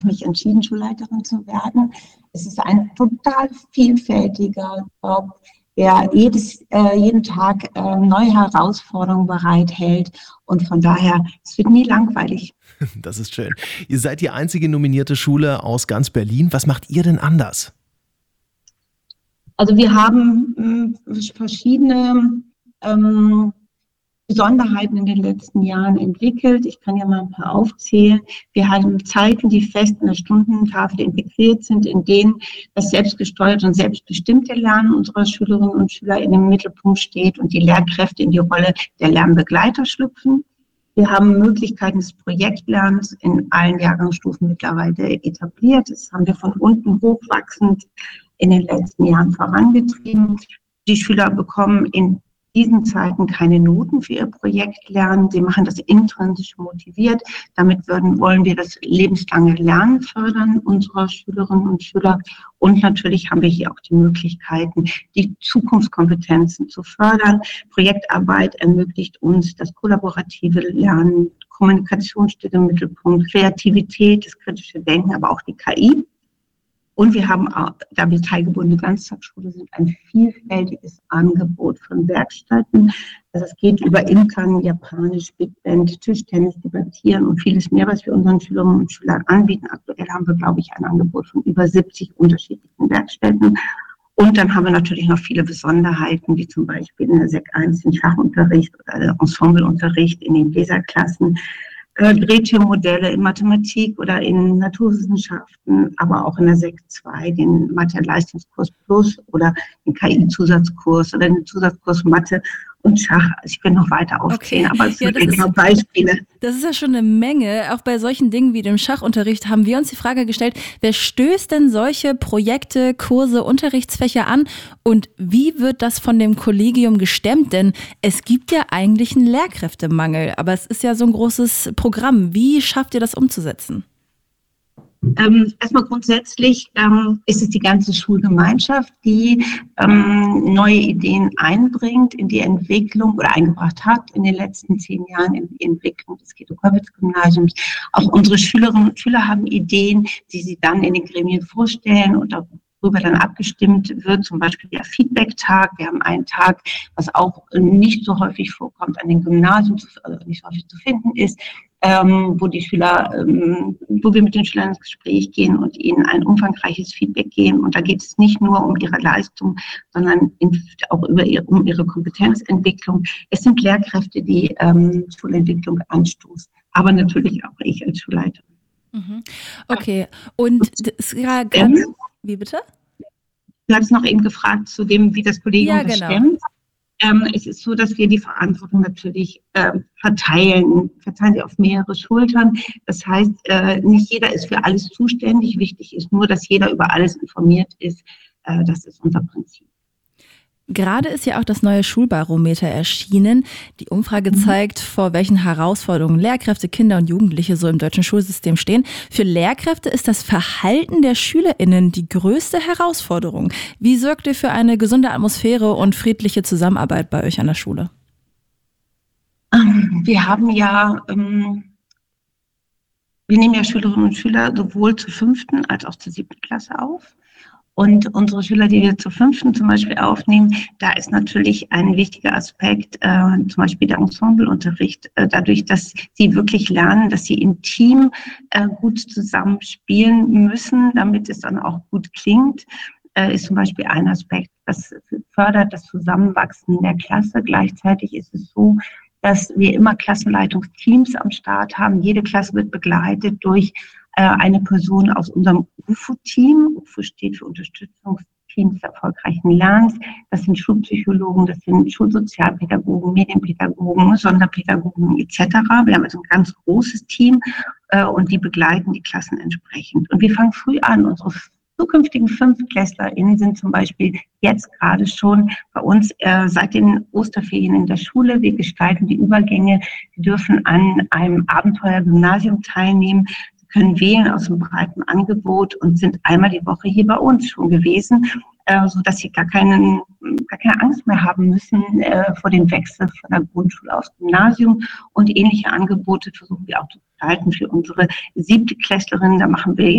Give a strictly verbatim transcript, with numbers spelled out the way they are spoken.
mich entschieden, Schulleiterin zu werden. Es ist ein total vielfältiger Job, der jedes, äh, jeden Tag äh, neue Herausforderungen bereithält. Und von daher, es wird nie langweilig. Das ist schön. Ihr seid die einzige nominierte Schule aus ganz Berlin. Was macht ihr denn anders? Also wir haben äh, verschiedene ähm, Besonderheiten in den letzten Jahren entwickelt. Ich kann ja mal ein paar aufzählen. Wir haben Zeiten, die fest in der Stundentafel integriert sind, in denen das selbstgesteuerte und selbstbestimmte Lernen unserer Schülerinnen und Schüler in dem Mittelpunkt steht und die Lehrkräfte in die Rolle der Lernbegleiter schlüpfen. Wir haben Möglichkeiten des Projektlernens in allen Jahrgangsstufen mittlerweile etabliert. Das haben wir von unten hochwachsend in den letzten Jahren vorangetrieben. Die Schüler bekommen in diesen Zeiten keine Noten für ihr Projektlernen. Sie machen das intrinsisch motiviert. Damit würden, wollen wir das lebenslange Lernen fördern unserer Schülerinnen und Schüler. Und natürlich haben wir hier auch die Möglichkeiten, die Zukunftskompetenzen zu fördern. Projektarbeit ermöglicht uns das kollaborative Lernen, Kommunikation steht im Mittelpunkt, Kreativität, das kritische Denken, aber auch die K I. Und wir haben, da wir teilgebundene Ganztagsschule sind, ein vielfältiges Angebot von Werkstätten. Also es geht über Imkern, Japanisch, Big Band, Tischtennis, Debattieren und vieles mehr, was wir unseren Schülerinnen und Schülern anbieten. Aktuell haben wir, glaube ich, ein Angebot von über siebzig unterschiedlichen Werkstätten. Und dann haben wir natürlich noch viele Besonderheiten, wie zum Beispiel in der Sek eins den Schachunterricht oder der Ensembleunterricht in den Leserklassen. Drehtürmodelle in Mathematik oder in Naturwissenschaften, aber auch in der Sek zwei, den Mathe-Leistungskurs Plus oder den K I-Zusatzkurs oder den Zusatzkurs Mathe und Schach. Also ich bin noch weiter aufzählen, okay. Aber es ja, sind nur Beispiele. Das ist ja schon eine Menge. Auch bei solchen Dingen wie dem Schachunterricht haben wir uns die Frage gestellt, wer stößt denn solche Projekte, Kurse, Unterrichtsfächer an und wie wird das von dem Kollegium gestemmt? Denn es gibt ja eigentlich einen Lehrkräftemangel, aber es ist ja so ein großes Programm. Wie schafft ihr das umzusetzen? Ähm, erstmal grundsätzlich ähm, ist es die ganze Schulgemeinschaft, die ähm, neue Ideen einbringt in die Entwicklung oder eingebracht hat in den letzten zehn Jahren in die Entwicklung des Guido-Koppitz-Gymnasiums. Auch unsere Schülerinnen und Schüler haben Ideen, die sie dann in den Gremien vorstellen und darüber dann abgestimmt wird, zum Beispiel der Feedback-Tag. Wir haben einen Tag, was auch nicht so häufig vorkommt, an den Gymnasien, also nicht so häufig zu finden ist, Ähm, wo die Schüler, ähm, wo wir mit den Schülern ins Gespräch gehen und ihnen ein umfangreiches Feedback geben. Und da geht es nicht nur um ihre Leistung, sondern in, auch über ihr, um ihre Kompetenzentwicklung. Es sind Lehrkräfte, die ähm, Schulentwicklung anstoßen, aber natürlich auch ich als Schulleiterin. Mhm. Okay, und das, ja, ähm, wie bitte? Du hast noch eben gefragt zu dem, wie das Kollegium ja, das genau. stemmt. Ähm, es ist so, dass wir die Verantwortung natürlich äh, verteilen, verteilen sie auf mehrere Schultern. Das heißt, äh, nicht jeder ist für alles zuständig. Wichtig ist nur, dass jeder über alles informiert ist. Äh, das ist unser Prinzip. Gerade ist ja auch das neue Schulbarometer erschienen. Die Umfrage zeigt, vor welchen Herausforderungen Lehrkräfte, Kinder und Jugendliche so im deutschen Schulsystem stehen. Für Lehrkräfte ist das Verhalten der SchülerInnen die größte Herausforderung. Wie sorgt ihr für eine gesunde Atmosphäre und friedliche Zusammenarbeit bei euch an der Schule? Wir haben ja, ähm, wir nehmen ja Schülerinnen und Schüler sowohl zur fünften als auch zur siebten Klasse auf. Und unsere Schüler, die wir zur fünften zum Beispiel aufnehmen, da ist natürlich ein wichtiger Aspekt, äh, zum Beispiel der Ensembleunterricht, äh, dadurch, dass sie wirklich lernen, dass sie im Team äh, gut zusammenspielen müssen, damit es dann auch gut klingt, äh, ist zum Beispiel ein Aspekt, das fördert das Zusammenwachsen der Klasse. Gleichzeitig ist es so, dass wir immer Klassenleitungsteams am Start haben. Jede Klasse wird begleitet durch eine Person aus unserem U F O-Team. U F O steht für Unterstützungsteams des erfolgreichen Lernens. Das sind Schulpsychologen, das sind Schulsozialpädagogen, Medienpädagogen, Sonderpädagogen et cetera. Wir haben also ein ganz großes Team äh, und die begleiten die Klassen entsprechend. Und wir fangen früh an. Unsere zukünftigen FünftklässlerInnen sind zum Beispiel jetzt gerade schon bei uns äh, seit den Osterferien in der Schule. Wir gestalten die Übergänge. Sie dürfen an einem Abenteuer-Gymnasium teilnehmen, können wählen aus einem breiten Angebot und sind einmal die Woche hier bei uns schon gewesen, äh, so dass sie gar, keinen, gar keine Angst mehr haben müssen äh, vor dem Wechsel von der Grundschule aufs Gymnasium. Und ähnliche Angebote versuchen wir auch zu gestalten für unsere siebte Klässlerin. Da machen wir